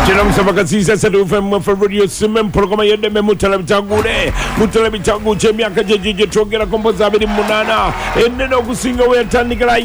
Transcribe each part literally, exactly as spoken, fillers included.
Chena msabakasi sasa tufemu for radio simen programa yende me mutala bitagure mutala bitagu chemyaka jeje togera komboza abiri munana enne no kusinga wetandikira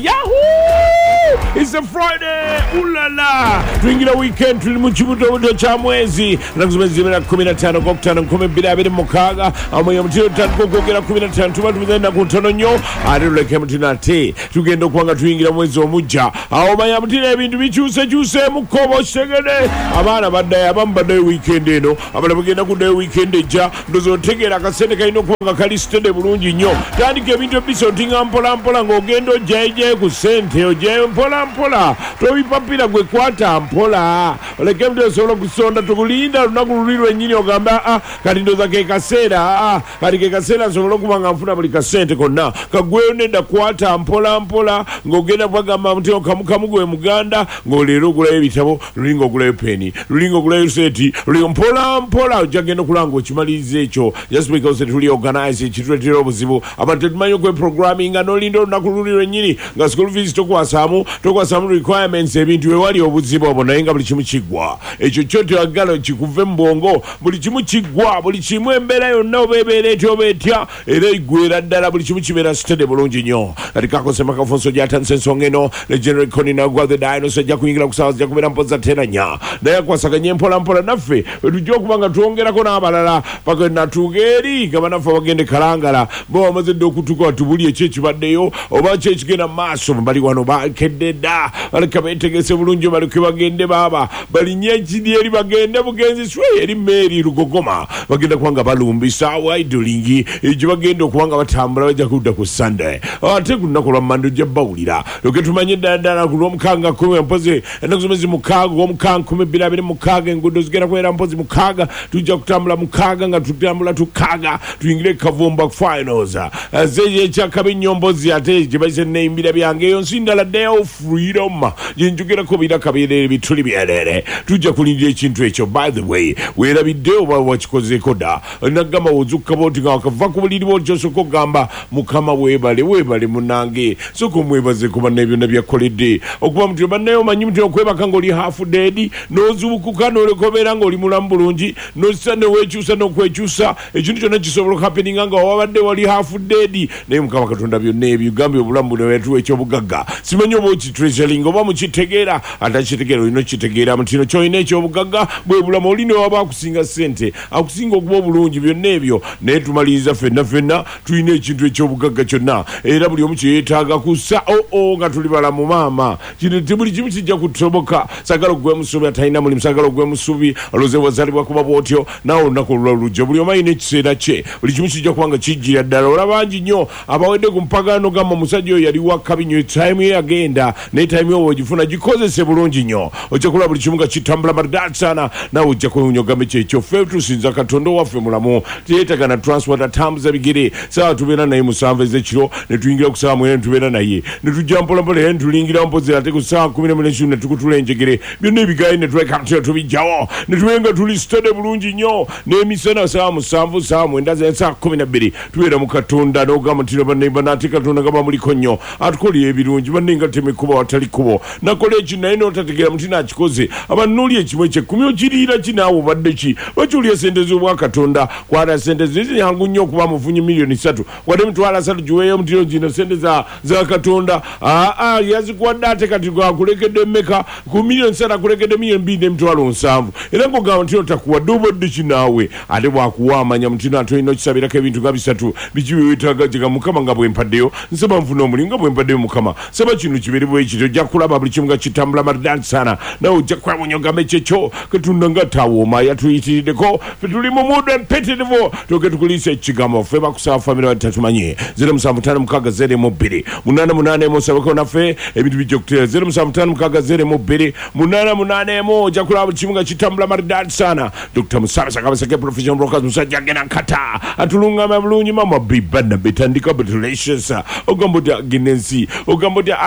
yahoo. It's a Friday, ulala. Tuingira weekend tuli muchibuto buto cha mwezi na kuzimezimira kumi na tano kwa kutano kumi bila abiri mukaga amu ya mtino tatu kukira kumi na tano tuma tumizenda kutono nyo ariruleke mtina te tugendo kuanga tuingira mwezi wa muja auma ya mtina bintu bichuse chuse mukobo shegede abana badaya abambadaye weekend eno abana bagenda kudaye weekend eja ndozo tegera akasente kaino kuanga kalistede bulungi nyo tandike bintu biso tinga mpola mpola ngogendo jaye ku sente ojaye mpola mpola tobipapira gwe kwata mpola oleke mtu solo kusonda tukulinda lunakululirwe nyini ogamba ah kati ndoza ke kasera ah kati ke kasera solo kumanga mfuna buli kasente konna kagweyo nenda kwata mpola mpola ngogenda bwagamba mtu okamukamu gwe muganda ngolero gula ebitabo lulingo gula peni lulingo gula seti lulingo mpola mpola ojagenda kulanga okimalize echo just because tuli organize chitwetero obuzibu abantu tumanyo kwe programming anolindo lunakululirwe nyini nga school fees tokwasamu tokwa some requirements ebintu we wali obuzibu obonayenga buli kimu kigwa ekyo kyote agalo kikuve mbongo buli kimu kigwa buli kimu embera yonna obebere etyo betya era igwera ddala buli kimu kibeera stede bulungi nnyo kati kakosema kafonso gyatanse ensonga eno ne general koni nagwa the dinosaur ajja kuyingira ku sawa zijja kubeera mpoza teranya naye akwasaganya mpola mpola naffe bwetujja okuba nga twongerako n'abalala paka natuuka eri nga banaffe bagende kalangala bo bamazedde okutuuka watubuli ekyo ekibaddeyo oba ki ekigenda mu maaso bali wano bakedde da alika betegese bulungi balike bagende baba balinye ekidi eri bagende bugenzi swe eri meri rugogoma bagenda kwanga balumbisa waidolingi ejo bagenda okwanga batambula bajja kudda ku Sunday ate kunakola mando je bawulira loke tumanye dadala ku lomkanga ku mpoze endozomezi mukaga omukanga ku bila bili mukaga engudo zigera kwera mpozi mukaga tujja kutambula mukaga nga tutambula tukaga tuingire kavumba finals azeje chakabi nyombozi ate je bayise neimbira byange yonsi ndala day of freedom jinjukira ko bira kabire bituli byerere tujja kulindira ekintu ekyo. By the way wera bideo ba wachikoze koda nagama ozuka boti nga kava ku buliri bw'okyo soko gamba mukama webale webale munange soko mwebaze kuba nebyo nabyakoledde okuba mutyo banneyo manyi mutyo okwebaka ngoli half dead nozubukuka nolekobera ngoli mulamu bulungi nosane wekyusa nokwekyusa ekintu kyonna kisobola happening nga wabadde wali half dead naye mukama katonda byonna ebyo gambye obulamu bwetu ekyo bugagga simanyi oba okitreasuring oba mukitegeera atakitegeera olina okitegeera mutino kyolina ekyobugagga bwe bulamu olina waba akusinga sente akusinga okuba obulungi byonna ebyo naye tumaliriza fenna fenna tulina ekintu ekyobugagga kyonna era buli omu kyeyeetaaga kusa oo nga tuli balamu maama kino tebuli kimu kijja kutoboka sagala ogwe musubi atalina mulimu sagala ogwe musubi oloze wazalibwa kuba bwotyo nawe olunaku olula lujja buli omu alina ekiseera kye buli kimu kijja kuba nga kijjira ddala olabangi nnyo abawedde ku mpagaano gamba omusajja oyo yali wakabi nnyo time ye yagenda naye time yo ogifuna gikozese bulungi nnyo ojja kulaba buli kimu nga kitambula maridadi sana nawe ojja kunyogame kyekyo ffe tusinza katonda waffe mulamu teyeetaga na transport atambuza bigere sawa tubeera naye musanvu ez'ekiro ne tuyingira ku saawa mwenda ne tubeera naye ne tujja mpolampola era ne tulingira mpozi ate ku saawa kumi n'emu n'ekimu ne tukutula enjegere byonna ebigayi ne tuleka tutera tubijjawo ne tubenga tuli stade bulungi nnyo n'emisana saawa musanvu saawa mwenda z'ensaawa kumi na bbiri tubeera mu katonda n'ogamba ntino bannaye naate katonda nga bamuliko nnyo atukolera ebirungi bannaye nga temekuba watali kubo nakola eki naye n'otategeera mutina akikoze abannuuli ekimu ekyekumi okiriira kinaawe obadde ki bakyolya sente z'obwakatonda kwata sente ziziyangu nnyo okuba mufunye miliyoni ssatu wadde mitwalo asatu giweeyo mutino gino sente za za katonda aa yazikuwadde ate kati gwakulekedde mmeka ku miliyoni ssatu akulekedde miliyoni bbiri n'emitwalo nsanvu era ng'ogamba ntino takuwadde obadde kinaawe ate bwakuwa amanya mutino ate olina okisabirako ebintu nga bisatu biki weetaaga jega mukama nga bwempaddeyo nsaba nfuna omulimu nga bwempaddeyo mukama saba kino kibeere bwekityo ojja kulaba buli kimu nga kitambula maridadi sana nawe ojja kwabonyogame kyekyo ketunda nga tawooma yatuyitiriddeko fe tuli mu mudu empetitivu toke tukuliisa ekigambo ffe bakusaba famire batatumanye zero musanvu ttaano mukaaga zero mu bbiri munaana munaana emu osabeko naffe ebintu bijja okuteera zero musanvu ttaano mukaaga zero mu bbiri munaana munaana emu ojja kulaba buli kimu nga kitambula maridadi sana Doctor Musabasa Kabaseke Professional Brokers musajja agenda nkata atulungama bulungi mama bibanna betandika betulations ogamba oti agenensi ogamba oti alisibo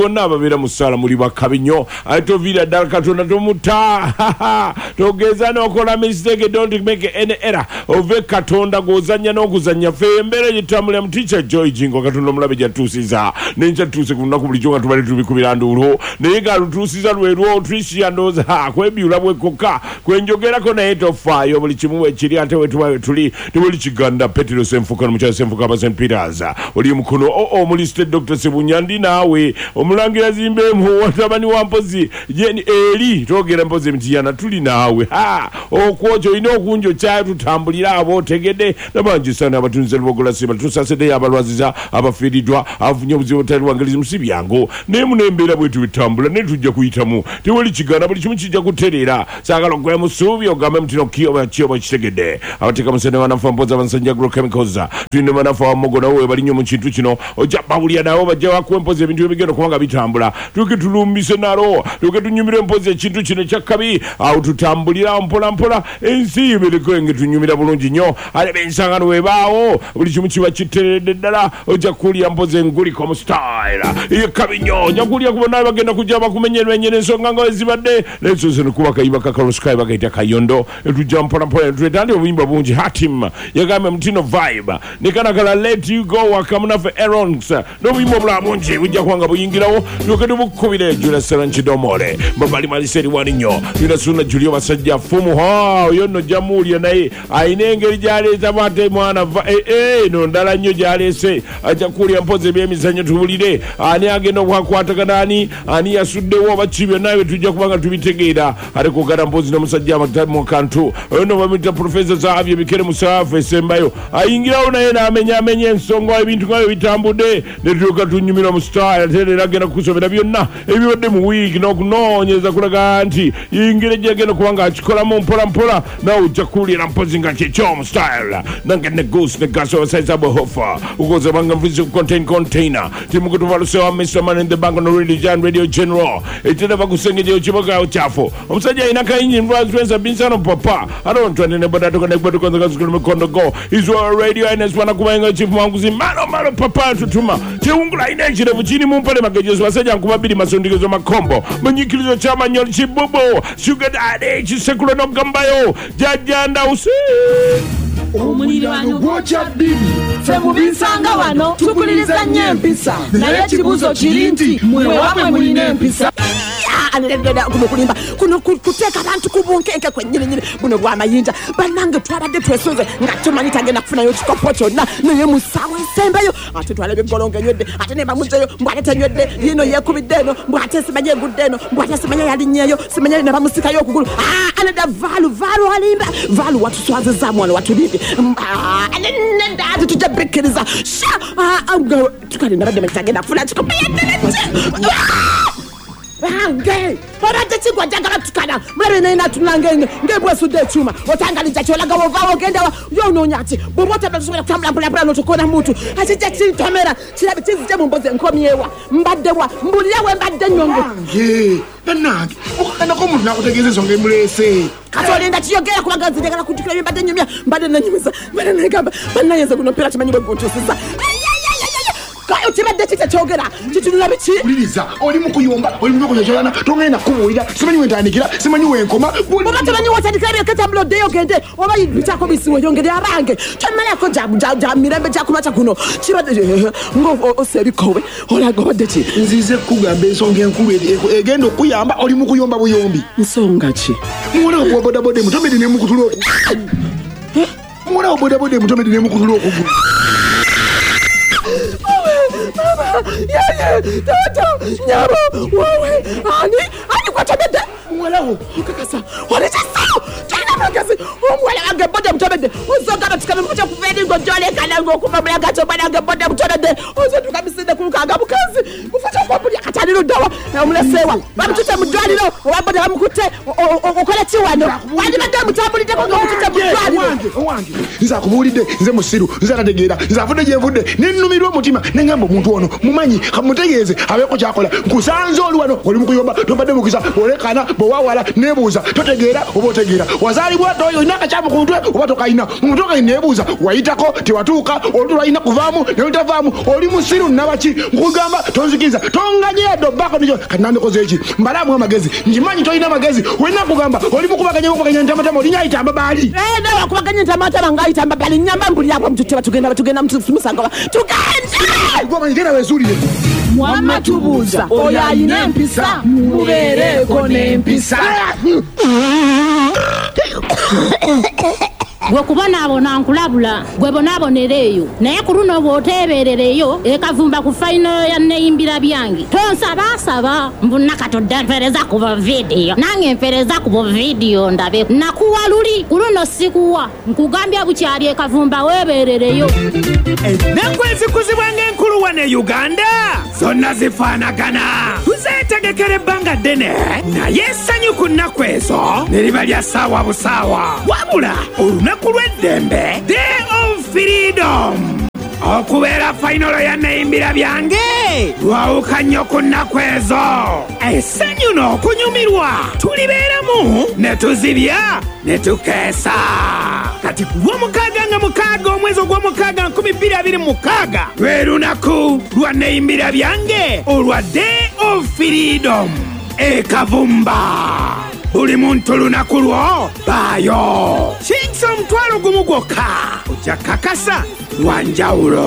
bonna ababeera mu ssaala muli bakabi nnyo ate toviira ddala katonda tomutta togeza n'okola mistake don't make any error ove katonda g'ozannya n'okuzannya ffe embeera gyetutambulira mu ticha Joy Jingo katonda omulabe gyatuusiza nenkyatuuse ku lunaku bulijjo nga tubale tubikubira nduulo naye gaalutuusiza lwerwo Tricia ndowooza kwebyula bwekokka kwenjogerako naye tofaayo buli kimu wekiri ate wetuba wetuli tebuli kiganda Petero Senfuka nomukyala Senfuka aba Saint Peters oli mukono oo muli State Doctor Sebunya ndi naawe omulangira Zimbemu watabani wa mpozi jeni eri togera mpozi emitiyana tuli naawe okwojo olina okunjo kyayo tutambulira abo otegedde nabangi sana abatunzi lubogola sima tusasedde abalwaziza abafiiriddwa afunye obuzibu obutali bwangalizi musibyango naye munembeera bwetu bitambula naye tujja kuyitamu tewali kigana buli kimu kijja kutereera saagala okugoya mu ssuubi ogambe mutino kiyoba kiyoba kitegedde abateeka musene banafu mpozi abansanja agrochemicals tulina banafu abamogo nawo we bali nnyo mu kintu kino ojja bawulira nawo bajja bakuwa empozi ebintu ebigenda kubanga bitambula tuke tulumbise nalo tuke tunyumira empozi ekintu kino kyakkabi awo tutambulira mpola mpola ensi ibereko enge tunyumira bulungi nnyo alebe ensangano webaawo buli kimu kiba kitereredde ddala ojja kuwulira mpozi enguliko mu style yekkabi nnyo ojja kuwulira ku bonna bagenda kujja bakumenyeremenyera ensonga nga wezibadde nensoze nekuba kayiba kakalosukayi bagayita kayondo etujja mpola mpola netuleta ndi obuyimba bungi hatim yagambe mutino vibe nekanakala let you go wakamunafe erons n'obuyimba obulala bungi bujja kubanga buyingirawo tuke tubukubire jula seranchidomole babali maliseri wani nnyo tulina suna julio basajja fumu oyo nno jamuwulira naye ayina engeri gyaleeta bate mwana no ndala nnyo gyaleese ajja kuwulira mpozi ebyemizannyo tuwulire ani agenda okwakwatagana ani ani yasuddewo oba ki byonna bye tujja kubanga tubitegeera ate kugana mpozi n'omusajja mu kantu oyo no bamuyita profesa Zaavye Bikere musaafu esembayo ayingirawo naye n'amenyaamenya ensonga ebintu nga byo bitambudde ne tulyoka tunyumira mu style ate era agenda kukusobera byonna ebibadde mu wiiki n'okunoonyereza kulaga nti yingire gyagenda kubanga akikolamu mpola mpola nawe ojja kuwulira mpozi nga kyekyo mu style nange ne goose ne gaso abasaiza bohofa ukoza banga mvuzi ku contain container timukutuva lusewa Mister Man in the bank on Radio Jan Radio General etera bakusengejeyo kiboga kyafu omusajja ayina kayinyi influencer binsano papa arontwane ne badato ne badato konza kazukulu mekondo go izwa radio ines wana kubayenga chief mwanguzi malo malo papa tutuma teungula ine chirevu chini mumpale magejezo basajja nkubabiri masondigezo makombo manyikilizo chama nyoli chibubo sugar daddy chisekulo no gambayo jajanda usi omulirano gwocha bibi fe mubinsanga wano tukuliriza nnyo empisa naye kibuzo kiri nti mwe wamwe mulina empisa anededa kumukulimba kuno kuteka abantu kubunkenke kwenyinenyine buno bwamayinja banange twabadde twesoze nga tumanyi tagenda kufunayo kikopo kyonna naye musawo ensembeyo ate twalebe golonga nywedde ate ne bamuzeyo mbwate nywedde yino yekubidde eno mbwate simanye egudde eno mbwate simanye yalinnyeyo simanye ne bamusikayo okugulu aneda valu valu alimba valu watuswaziza mwana watulibye aneda ati tujja bekkiriza sha tukalinda badde tagenda kufuna kikopo yedde Ange, orate chigwa jagala tukana. Mare na ina tunangenge. Ngebwe sude chuma. Otangalija cholaga wovawo genda wa yo nonyati. Bomote bezuwa kutambula mpula mpula notokona mutu. Achije chiri kamera. Chirabe chizije mumboze nkomyewa. Mbaddewa. Mbuliyawe mbadde nyongo. Ange, banange. Okana ko muntu nakutegeze zonge mulese. Katolinda chiyogera kubanga nzijagala kujukira mbadde nyumya. Mbadde nanyumiza. Mbadde nagamba. Banayenza kunopera chimanyiwe gonto sisa. Kayo tibadde kite kyogera kitulula biki uliriza oli mukuyomba oli mukuyojana tongena kubuulira simanyi wentandikira simanyi wenkoma oba tamanyi wotandikira byeketa mlode yogende oba bitako bisiwe yongere abange kyamala ko jabu jabu mirembe jakumacha kuno kibadde ngo osebikowe olaga badde ki nzize kugamba ensonga enkulu egenda okuyamba oli mukuyomba buyombi nsonga ki muwona obwo boda boda mutomedi ne mukutulo muwona obwo boda boda mutomedi ne mukutulo okugulu Mama, yeah, yeah, tata, nyabo, wawe, ani, ani kwa tabede, mwela hu, kakasa, wale chasa, chana magasi, mwela wange boda mtabede, uzoka na tukame mkucha kufedi ngojole kanango kumabula gacho bada wange boda mtabede, uzo tukamisinde kulukaga mkazi, ufacha kwa mbuli akatanilo dawa, na umlesewa, wamtute mdwali no, waboda wamkute, ukole chiwano, wadi mada mtabuli teko nga mtute mdwali no. Wange, wange, nza kubulide, nze musiru, nza nategera, nza fude jevude, ninumirwa mutima, nengambo muntu ono, mumanyi, mutegeze, abeko chakola, nkusanzo oluwano, oli mukuyomba, tobade mukisa, olekana, bowawala, nebuza, totegera, obotegera, wazali bwato, yo inaka chamu kuntwe, obato mumotoka ina mumotoka inebuuza wayitako tewatuuka olutulwalina kuvaamu nolutavaamu oli musiru nabaki nkugamba tonzikiriza tonganyeedo bako nijo kati nandikoze eki mbalamu amagezi njimanyi tolina magezi wena kugamba oli mukubaganya mukubaganya ntamatama olinyayita ambabaali nawe wakubaganya ntamatama ngayita ambabaali nyamba mbulyapo mututeba tugenda batugenda mumusanga tugenda gwamanyigera wezuulire Mwama tubuuza oyo alina empisa mubeereko n'empisa. Gwe kubonaabona nkulabula gwe bonaabonereeyo naye ku luno bw'oteebeerereyo ekavumba ku fayino ya neyimbira byange tonsabasaba mbunakatodde mpereza ku buvidiyo nange mpereza ku buvidiyo ndabe nakuwa luli ku luno sikuwa nkugambya bukyali ekavumba weebeerereyo ennaku ezikuzibwa ng'enkulu wane Uganda zonna zifaanagana tuzeetegekera ebbanga ddene naye essanyu ku nnaku ezo ne liba lya ssaawa busaawa wabula olunaku lw'eddembe Day of Freedom okubeera fayinolo ya neyimbira byange lwawuka nnyo ku nnaku ezo essanyu n'okunyumirwa tulibeeramu ne tuzibya ne tukeesa kati ku lw'omukaaga nga mukaaga omwezi ogw'omukaaga nkumi bbiri abiri mu mukaaga lwe lunaku lwa neyimbira byange olwa Day of Freedom ekavumba buli muntu lunaku lwo baayo kinsa omutwalo gumu gwokka ojja kakasa lwa njawulo.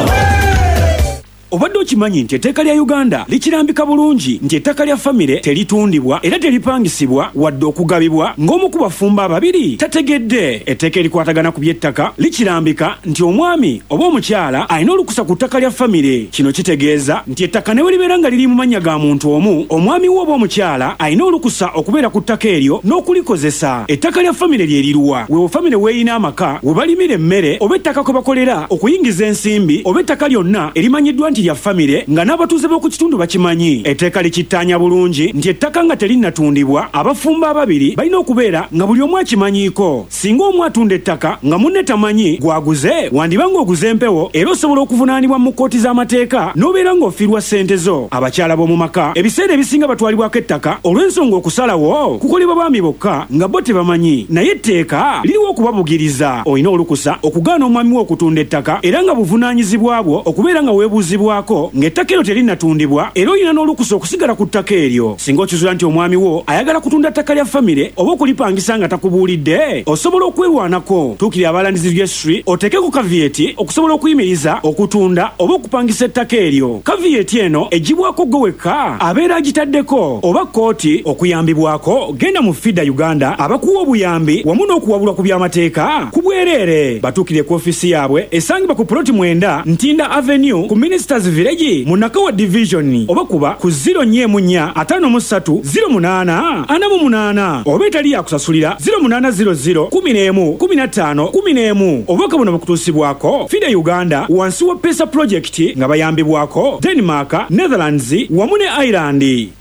Obadde okimanyi nti etteeka lya Uganda likirambika bulungi nti ettaka lya famire teritundibwa era teripangisibwa wadde okugabibwa ng'omu ku bafumba ababiri tategedde. Etteeka erikwatagana ku by'ettaka likirambika nti omwami oba omukyala alina olukusa ku ttaka lya famire. Kino kitegeeza nti ettaka ne bwe libeera nga liri mu mannya ga muntu omu, omwami we oba omukyala alina olukusa okubeera ku ttaka eryo n'okulikozesa. Ettaka lya famire lye liruwa weewo famire weeyina amaka we balimira emmere oba ettaka kwe bakolera okuyingiza ensimbi oba ettaka lyonna erimanyiddwa lya famire nga n'abatuuze b'oku kitundu bakimanyi. Etteeka likittaanya bulungi nti ettaka nga terinnatundibwa abafumba ababiri balina okubeera nga buli omu akimanyiiko. Singa omu atunda ettaka nga munne tamanyi gwaguze wandiba ng'oguze empewo era osobola okuvunaanibwa mu kkooti z'amateeka n'obeera ng'ofiirwa ssente zo. Abakyala b'omu maka ebiseera ebisinga batwalibwako ettaka olw'ensonga okusalawo kukolebwa baami bokka nga bo tebamanyi naye etteeka liriwo okubabugiriza. Olina olukusa okugaana omwami wo okutunda ettaka era nga buvunaanyizibwa bwo okubeera nga weebuuzibwa ng'ettaka eryo terinnatundibwa era olina n'olukusa okusigala ku ttaka eryo. Singa okizuula nti omwami wo ayagala kutunda ttaka lya famire oba okulipangisa nga takubuulidde osobola okwerwanako. Tuukirira abalandizi registry oteekeko kaviyeti okusobola okuyimiriza okutunda oba okupangisa ettaka eryo. Kaviyeti eno egibwako gwe wekka abeera agitaddeko oba kkooti okuyambibwako genda mu Fida Uganda abakuwa obuyambi wamu n'okuwabulwa ku by'amateeka ku bwereere. Batuukire ku ofiisi yaabwe esangibwa ku Ploti mwenda Ntinda Avenue ku Ministers Village mu Nakawa Division oba kuba ku zero nnya nnya ataano mu ssatu zero munaana ana mu munaana oba etali yakusasulira zero munaana zero zero kumi n'emu kumi na ttaano kumi n'emu. Obubaka buno bukutuusibwako Fida Uganda wansi wa Pesa Project nga bayambibwako Denmark, Netherlands wamu ne Ireland.